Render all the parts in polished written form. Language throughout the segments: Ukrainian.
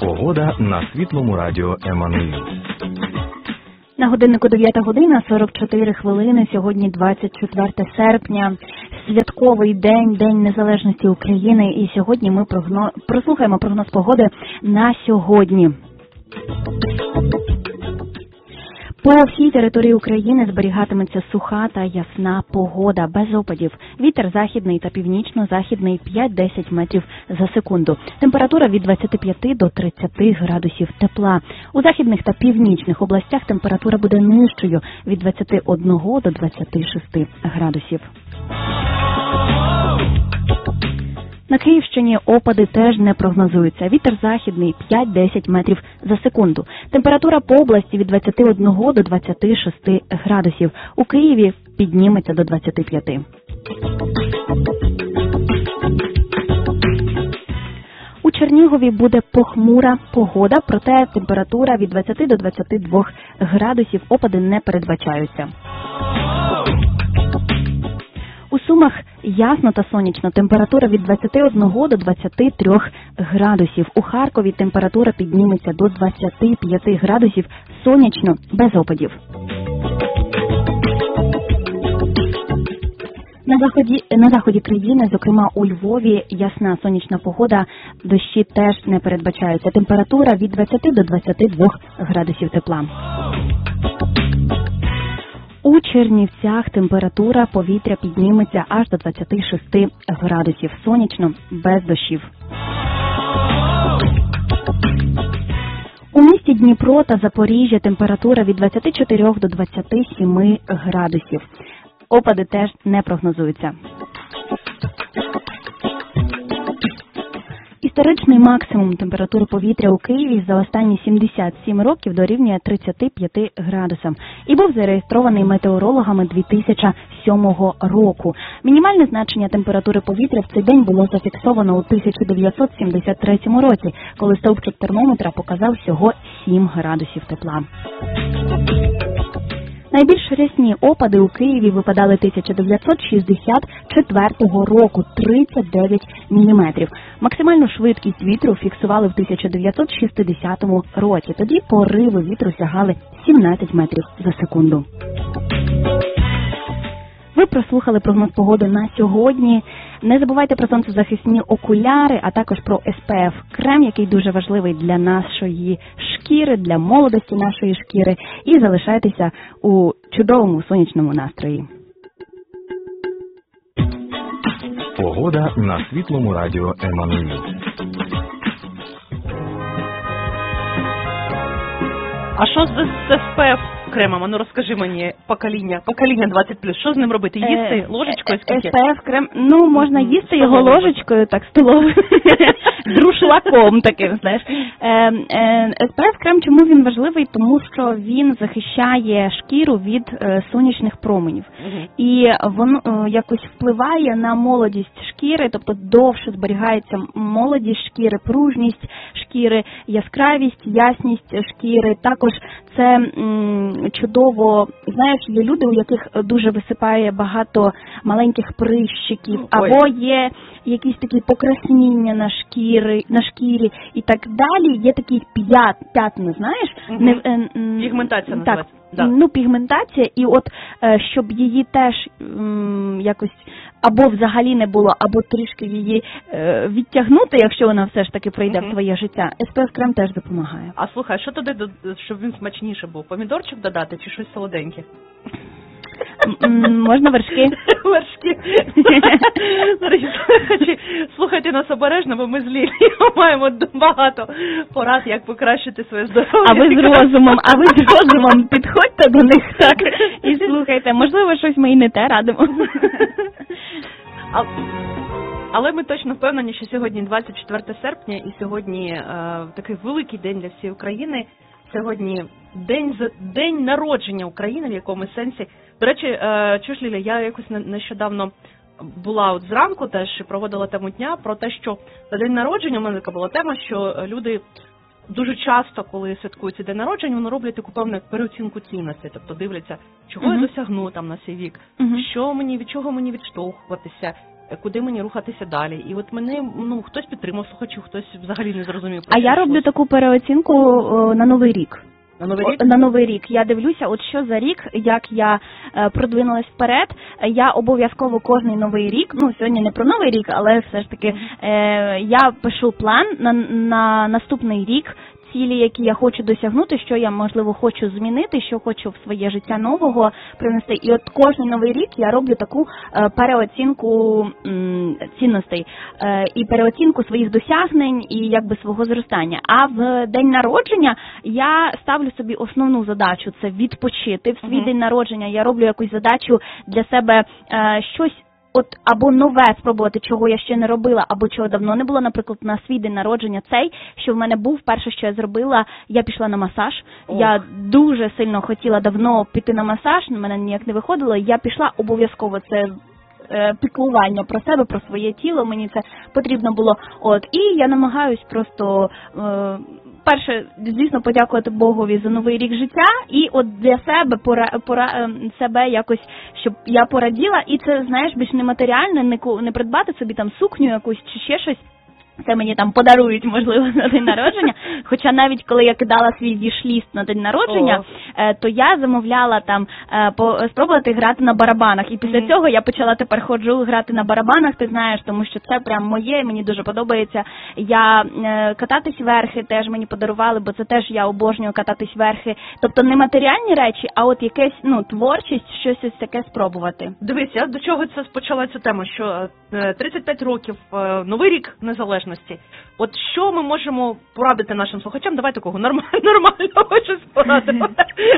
Погода на Світлому радіо Еммануїл. На годиннику 9 година 44 хвилини. Сьогодні 24 серпня. Святковий день, День Незалежності України. І сьогодні ми прослухаємо прогноз погоди на сьогодні. По всій території України зберігатиметься суха та ясна погода, без опадів. Вітер західний та північно-західний 5-10 метрів за секунду. Температура від 25 до 30 градусів тепла. У західних та північних областях температура буде нижчою від 21 до 26 градусів. На Київщині опади теж не прогнозуються. Вітер західний 5-10 метрів за секунду. Температура по області від 21 до 26 градусів. У Києві підніметься до 25. У Чернігові буде похмура погода, проте температура від 20 до 22 градусів. Опади не передбачаються. У Сумах ясно та сонячно. Температура від 21 до 23 градусів. У Харкові температура підніметься до 25 градусів. Сонячно, без опадів. На заході країни, зокрема у Львові, ясна сонячна погода, дощі теж не передбачаються. Температура від 20 до 22 градусів тепла. У Чернівцях температура повітря підніметься аж до 26 градусів. Сонячно, без дощів. У місті Дніпро та Запоріжжя температура від 24 до 27 градусів. Опади теж не прогнозуються. Історичний максимум температури повітря у Києві за останні 77 років дорівнює 35 градусам і був зареєстрований метеорологами 2007 року. Мінімальне значення температури повітря в цей день було зафіксовано у 1973 році, коли стовпчик термометра показав всього 7 градусів тепла. Найбільш рясні опади у Києві випадали 1964 року – 39 мм. Максимальну швидкість вітру фіксували в 1960 році. Тоді пориви вітру сягали 17 метрів за секунду. Ви прослухали прогноз погоди на сьогодні. Не забувайте про сонцезахисні окуляри, а також про SPF-крем, який дуже важливий для нашої шкіри, для молодості нашої шкіри. І залишайтеся у чудовому сонячному настрої. Погода на Світлому радіо Еммануїл. А що з SPF кремом? А ну розкажи мені, покоління 20+, що з ним робити? Їсти ложечкою скільки? SPF крем, можна їсти його ложечкою, так, столовою, друшлаком таким, знаєш. SPF крем, чому він важливий? Тому що він захищає шкіру від сонячних променів. І воно якось впливає на молодість шкіри, тобто довше зберігається молодість шкіри, пружність шкіри, яскравість, ясність шкіри. Також це чудово, знаєш, є люди, у яких дуже висипає багато маленьких прищиків, або є якісь такі покраснення на шкірі і так далі. Є такі п'ятна, знаєш? Пігментація так, називається. Да. Пігментація, і от, щоб її теж якось або взагалі не було, або трішки її відтягнути, якщо вона все ж таки прийде в твоє життя, SPF-крем теж допомагає. А слухай, що туди, щоб він смачніше був? Помідорчик додати чи щось солоденьке? Можна вершки. Вершки. Слухайте нас обережно, бо ми з Лілією маємо багато порад, як покращити своє здоров'я. А ви з розумом підходьте до них так і слухайте. Можливо, щось ми і не те радимо. Але ми точно впевнені, що сьогодні 24 серпня і сьогодні такий великий день для всієї України. Сьогодні день народження України в якомусь сенсі. До речі, чуєш, Ліля, я якось нещодавно була от зранку теж проводила тему дня про те, що на день народження у мене така була тема, що люди дуже часто, коли святкують день народження, вони роблять таку певну переоцінку цінностей, тобто дивляться, чого я досягну там на свій вік, від чого мені відштовхуватися. куди мені рухатися далі. І от мене, хтось підтримав слухачів, хтось взагалі не зрозумів. А я роблю таку переоцінку на Новий рік. На Новий рік? На Новий рік. Я дивлюся, от що за рік, як я продвинулась вперед. Я обов'язково кожний Новий рік, сьогодні не про Новий рік, але все ж таки я пишу план на наступний рік, цілі, які я хочу досягнути, що я, можливо, хочу змінити, що хочу в своє життя нового привнести. І от кожний Новий рік я роблю таку переоцінку цінностей і переоцінку своїх досягнень і якби свого зростання. А в день народження я ставлю собі основну задачу – це відпочити. В свій день народження я роблю якусь задачу для себе, щось або нове спробувати, чого я ще не робила, або чого давно не було. Наприклад, на свій день народження що в мене був, перше, що я зробила, я пішла на масаж. Я дуже сильно хотіла давно піти на масаж, мене ніяк не виходило, я пішла обов'язково, це піклування про себе, про своє тіло, мені це потрібно було. І я намагаюсь просто, перше, звісно, подякувати Богові за новий рік життя, і для себе, себе якось, щоб я пораділа, і це, знаєш, більш нематеріальне, не придбати собі там сукню якусь чи ще щось, це мені там подарують, можливо, на день народження. Хоча навіть коли я кидала свій віш-ліст на день народження, то я замовляла там спробувати грати на барабанах. І після цього я почала тепер ходжу грати на барабанах, ти знаєш, тому що це прям моє, мені дуже подобається. Я кататись верхи теж мені подарували, бо це теж я обожнюю кататись верхи. Тобто не матеріальні речі, а от якесь, творчість, щось ось таке спробувати. Дивись, я до чого це почала цю тему, що 35 років, Новий рік незалежності. От що ми можемо порадити нашим слухачам? Давай такого нормального щось порадимо.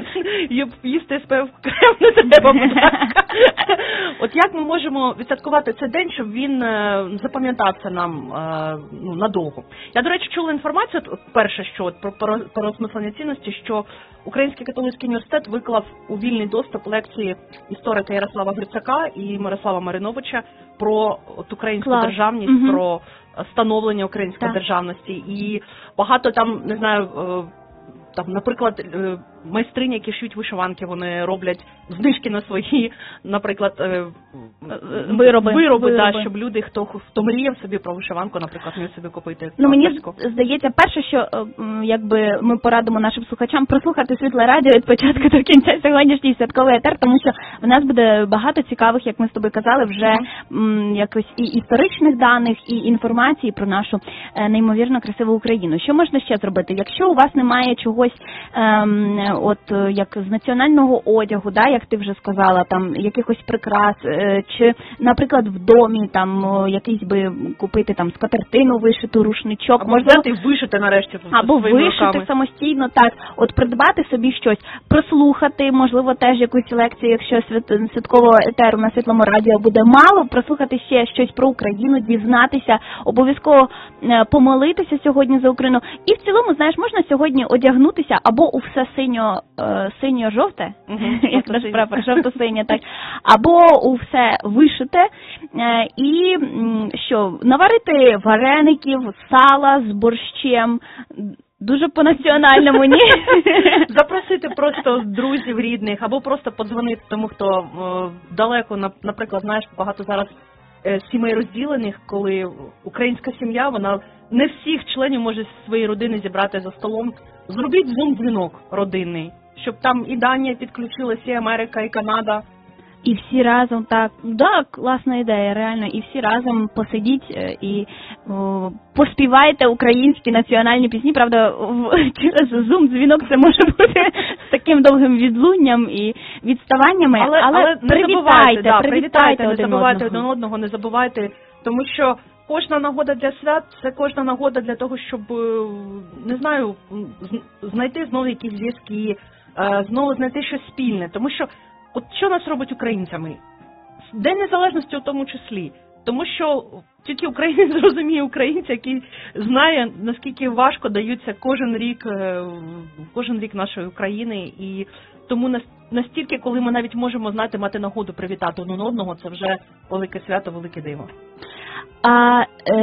Їсти СПФ крем не треба, будь ласка. От як ми можемо відсвяткувати цей день, щоб він запам'ятався нам надовго? Я, до речі, чула інформацію, перше, що про переосмислення цінності, що Український католицький університет виклав у вільний доступ лекції історика Ярослава Грицака і Мирослава Мариновича про українську державність, про становлення української державності. І багато там, не знаю, там, наприклад, майстрині, які шиють вишиванки, вони роблять знижки на свої, наприклад, вироби, щоб люди, хто мріяв собі про вишиванку, наприклад, міг собі купити. Мені здається, перше, що якби ми порадимо нашим слухачам прослухати Світле радіо від початку до кінця сьогоднішній святковий етер, тому що в нас буде багато цікавих, як ми з тобою казали, вже якось і історичних даних, і інформації про нашу неймовірно красиву Україну. Що можна ще зробити? Якщо у вас немає чогось як з національного одягу, як ти вже сказала, там якихось прикрас, чи, наприклад, в домі там якийсь би купити там скатертину вишиту, рушничок, або взяти вишити нарешті або вишити руками самостійно, так, придбати собі щось, прослухати, можливо, теж якусь лекцію, якщо святкового етеру на Світлому радіо буде мало, прослухати ще щось про Україну, дізнатися, обов'язково помолитися сьогодні за Україну. І в цілому, знаєш, можна сьогодні одягнутися або у все синьо-жовте, як наш прапор, жовто-синє, так, або у все вишите, і що, наварити вареників, сала з борщем, дуже по-національному, ні? Запросити просто друзів, рідних, або просто подзвонити тому, хто далеко, наприклад, знаєш, багато зараз сімей розділених, коли українська сім'я, вона не всіх членів може зі своєї родини зібрати за столом. Зробіть зум-дзвінок родинний, щоб там і Данія підключилася, і Америка, і Канада. І всі разом, так, класна ідея, реально, і всі разом посидіть і поспівайте українські національні пісні. Правда, через зум-дзвінок це може бути з таким довгим відлунням і відставаннями, але привітайте один одного, не забувайте, тому що кожна нагода для свят – це кожна нагода для того, щоб, не знаю, знайти знову якісь зв'язки, знову знайти щось спільне. Тому що, от що нас робить українцями? День Незалежності у тому числі. Тому що тільки українець зрозуміє українця, який знає, наскільки важко даються кожен рік нашої України. І тому настільки, коли ми навіть можемо, мати нагоду привітати один одного, це вже велике свято, велике диво. А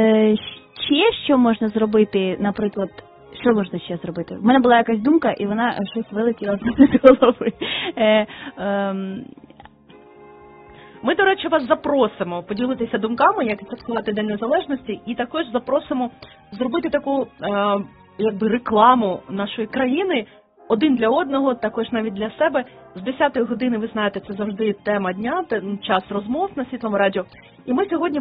ще що можна зробити, наприклад, що можна ще зробити? В мене була якась думка, і вона щось вилетіла з голови. Ми, до речі, вас запросимо поділитися думками, як святкувати День Незалежності, і також запросимо зробити таку якби рекламу нашої країни один для одного, також навіть для себе. З 10-ї години, ви знаєте, це завжди тема дня, час розмов на Світлому радіо. І ми сьогодні